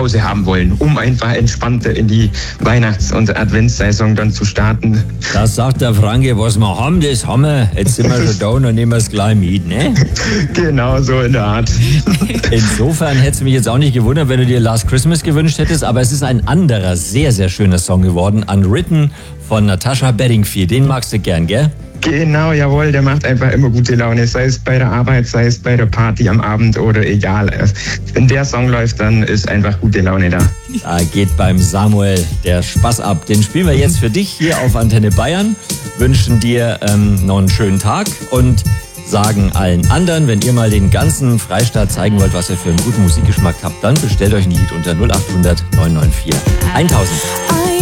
Pause haben wollen, um einfach entspannter in die Weihnachts- und Adventssaison dann zu starten. Das sagt der Franke, was wir haben, das haben wir. Jetzt sind wir schon da und dann nehmen wir es gleich mit, ne? Genau, so in der Art. Insofern hätte es mich jetzt auch nicht gewundert, wenn du dir Last Christmas gewünscht hättest, aber es ist ein anderer, sehr, sehr schöner Song geworden, Unwritten von Natasha Bedingfield. Den magst du gern, gell? Genau, jawohl, der macht einfach immer gute Laune, sei es bei der Arbeit, sei es bei der Party am Abend oder egal. Wenn der Song läuft, dann ist einfach gute Laune da. Da geht beim Samuel der Spaß ab. Den spielen wir jetzt für dich hier auf Antenne Bayern, wünschen dir noch einen schönen Tag und sagen allen anderen, wenn ihr mal den ganzen Freistaat zeigen wollt, was ihr für einen guten Musikgeschmack habt, dann bestellt euch ein Lied unter 0800 994 1000.